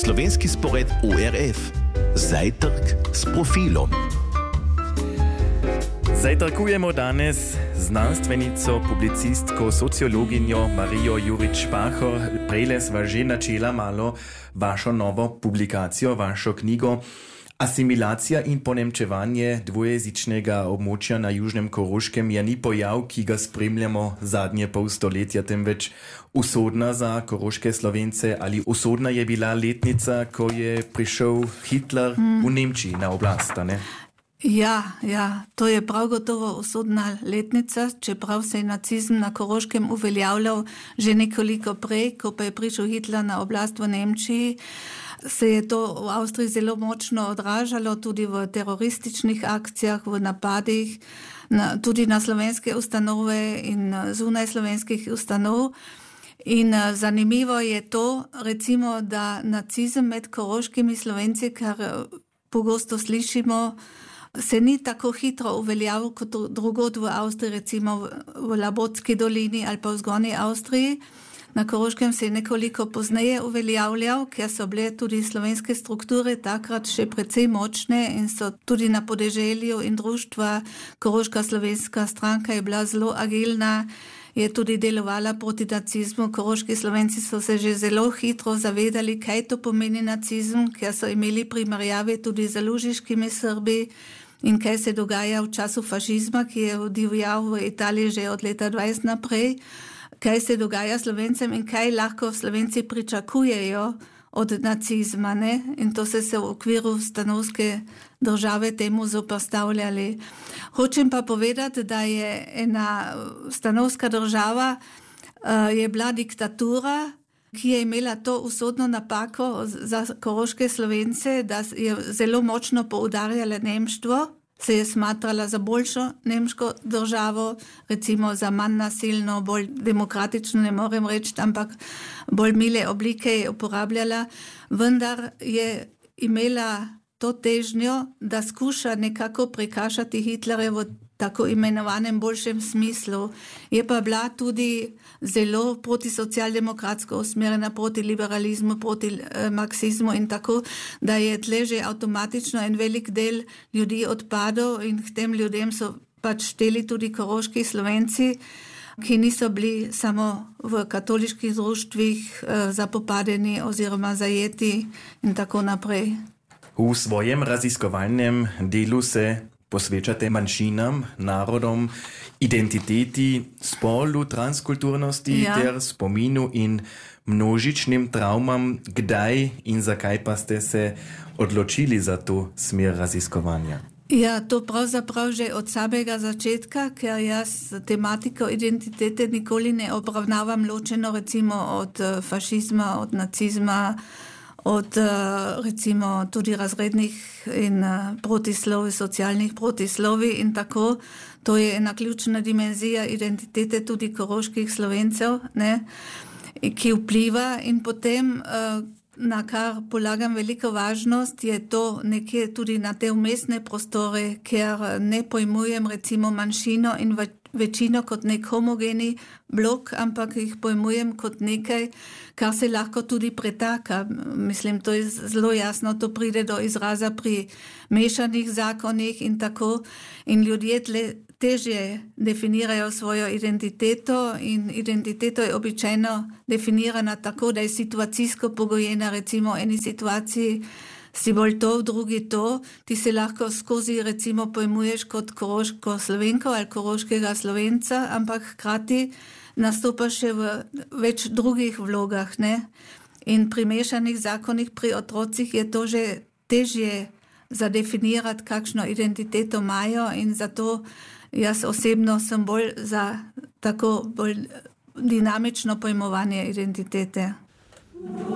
Slovenski spored ORF. Zajtrk s profilom. Zajtrkujemo danes znanstvenico, publicistko, sociologinjo Marijo Jurič-Pahor. Prejle sva že načela malo vašo novo publikacijo, vašo knjigo Asimilacija in ponemčevanje dvojezičnega območja na Južnem Koroškem je ni pojav, ki ga spremljamo zadnje pol stoletja, temveč usodna za koroške Slovence ali usodna je bila letnica, ko je prišel Hitler v Nemčiji na oblast, ne? Ja, to je prav gotovo usodna letnica, čeprav se je nacizem na Koroškem uveljavljal že nekoliko prej, ko pa je prišel Hitler na oblast v Nemčiji. Se je to v Avstriji zelo močno odražalo tudi v terorističnih akcijah, v napadih, tudi na slovenske ustanove in zunaj slovenskih ustanov. In zanimivo je to, recimo, da nacizem med koroškimi Slovenci, kar pogosto slišimo, se ni tako hitro uveljavil kot drugod v Avstriji, recimo v Labotski dolini ali pa v Zgornji Avstriji. Na Koroškem se je nekoliko pozneje uveljavljal, ker so bile tudi slovenske strukture takrat še precej močne in so tudi na podeželju in društva. Koroška slovenska stranka je bila zelo agilna, je tudi delovala proti nacizmu. Koroški Slovenci so se že zelo hitro zavedali, kaj to pomeni nacizem, ker so imeli primerjave tudi z lužiškimi Srbi in kaj se dogaja v času fašizma, ki je divjal v Italiji že od leta 20 naprej. Kaj se dogaja Slovencem in kaj lahko Slovenci pričakujejo od nacizma, ne? In to se v okviru stanovske države temu zoperstavljali. Hočem pa povedati, da je ena stanovska država je bila diktatura, ki je imela to usodno napako za koroške Slovence, da je zelo močno poudarjala nemštvo, se je smatrala za boljšo nemško državo, recimo za manj nasilno, bolj demokratično, ne morem reči, ampak bolj mile oblike je uporabljala, vendar je imela to težnjo, da skuša nekako prekašati Hitlerja v tako imenovanem boljšem smislu. Je pa bila tudi zelo proti socialdemokratsko usmerjena, proti liberalizmu, proti marksizmu in tako, da je tle že avtomatično en velik del ljudi odpadel in k tem ljudem so pač šteli tudi koroški Slovenci, ki niso bili samo v katoliških društvih zapopadeni oziroma zajeti in tako naprej. V svojem raziskovalnem delu se posvečate manjšinam, narodom, identiteti, spolu, transkulturnosti ter spominu in množičnim travmam. Kdaj in zakaj pa ste se odločili za to smer raziskovanja? Ja, to pravzaprav že od samega začetka, ker jaz tematiko identitete nikoli ne obravnavam ločeno, recimo od fašizma, od nacizma, od recimo tudi razrednih in protislovi, socialnih protislovi in tako. To je ena ključna dimenzija identitete tudi koroških Slovencev, ne, ki vpliva in potem, na kar polagam veliko važnost, je to nekje tudi na te vmesne prostore, ker ne pojmujem recimo manjšino in večino kot nek homogeni blok, ampak jih pojmujem kot nekaj, kar se lahko tudi pretaka. Mislim, to je zelo jasno, to pride do izraza pri mešanih zakonih in tako. In ljudje težje definirajo svojo identiteto in identiteto je običajno definirana tako, da je situacijsko pogojena, recimo v eni situaciji si bolj to, v drugi to, ti se lahko skozi recimo pojmuješ kot koroško Slovenko ali koroškega Slovenca, ampak hkrati nastopaš še v več drugih vlogah, ne? In pri mešanih zakonih, pri otrocih je to že težje zadefinirati, kakšno identiteto imajo in zato jaz osebno sem bolj za tako bolj dinamično pojmovanje identitete.